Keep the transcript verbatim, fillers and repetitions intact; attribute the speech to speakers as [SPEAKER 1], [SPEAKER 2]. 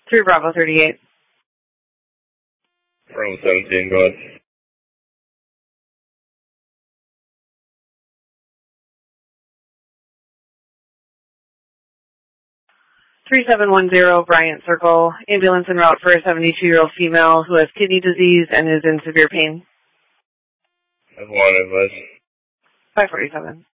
[SPEAKER 1] three Bravo thirty-eight.
[SPEAKER 2] Bravo seventeen, go ahead.
[SPEAKER 1] three seven one zero Bryant Circle. Ambulance en route for a seventy-two-year-old female who has kidney disease and is in severe pain.
[SPEAKER 2] That's one advice.
[SPEAKER 1] five forty-seven.